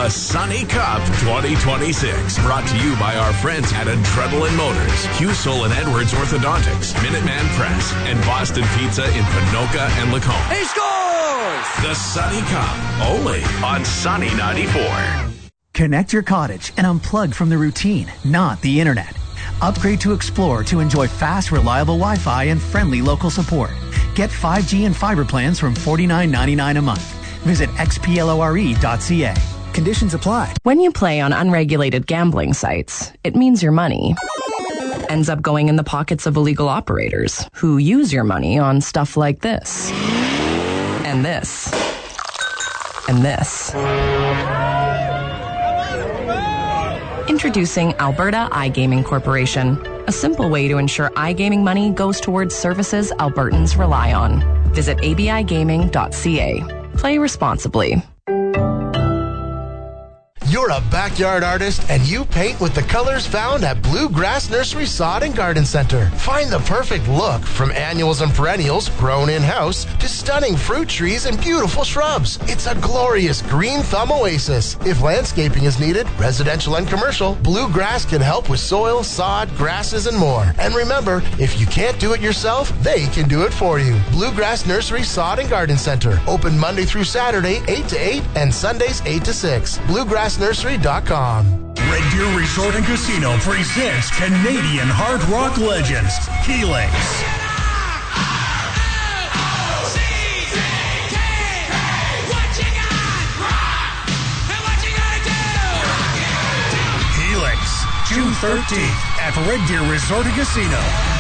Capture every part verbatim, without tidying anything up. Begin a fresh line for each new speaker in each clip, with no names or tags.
The Sunny Cup twenty twenty-six. Brought to you by our friends at Adrenaline Motors, Husel and Edwards Orthodontics, Minuteman Press, and Boston Pizza in Panoka and Lacombe.
He scores!
The Sunny Cup, only on Sunny ninety-four.
Connect your cottage and unplug from the routine, not the internet. Upgrade to Explore to enjoy fast, reliable Wi-Fi and friendly local support. Get five G and fiber plans from forty-nine ninety-nine a month. Visit x p lore dot c a. Conditions apply.
When you play on unregulated gambling sites, it means your money ends up going in the pockets of illegal operators who use your money on stuff like this. And this. And this. Introducing Alberta iGaming Corporation, a simple way to ensure iGaming money goes towards services Albertans rely on. Visit a b i gaming dot c a. Play responsibly.
You're a backyard artist and you paint with the colors found at Bluegrass Nursery Sod and Garden Center. Find the perfect look from annuals and perennials grown in-house to stunning fruit trees and beautiful shrubs. It's a glorious green thumb oasis. If landscaping is needed, residential and commercial, Bluegrass can help with soil, sod, grasses, and more. And remember, if you can't do it yourself, they can do it for you. Bluegrass Nursery Sod and Garden Center. Open Monday through Saturday, eight to eight, and Sundays, eight to six. Bluegrass Nursery dot com.
Red Deer Resort and Casino presents Canadian hard rock legends, Helix. Helix, June thirteenth at Red Deer Resort and Casino.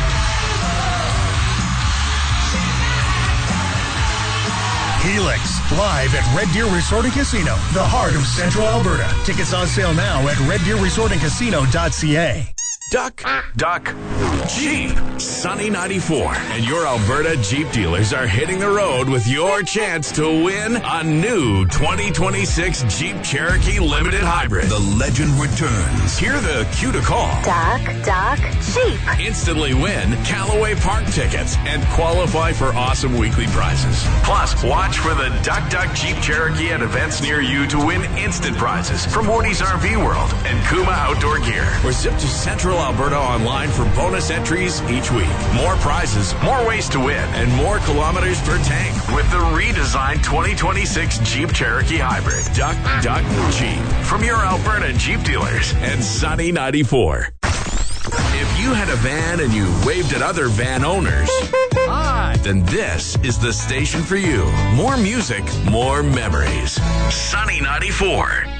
Helix, live at Red Deer Resort and Casino, the heart of Central Alberta. Tickets on sale now at red deer resort and casino dot c a.
Duck, duck, Jeep. Sunny ninety-four and your Alberta Jeep dealers are hitting the road with your chance to win a new twenty twenty-six Jeep Cherokee Limited Hybrid. The legend returns. Hear the cue to call.
Duck, duck, Jeep.
Instantly win Callaway Park tickets and qualify for awesome weekly prizes. Plus, watch for the Duck, Duck Jeep Cherokee at events near you to win instant prizes from Morty's R V World and Kuma Outdoor Gear. Or zip to Central Alberta online for bonus entries each week. More prizes, more ways to win, and more kilometers per tank with the redesigned twenty twenty-six Jeep Cherokee Hybrid. Duck, Duck, Jeep. From your Alberta Jeep dealers and Sunny ninety-four. If you had a van and you waved at other van owners, hi, then this is the station for you. More music, more memories. Sunny ninety-four.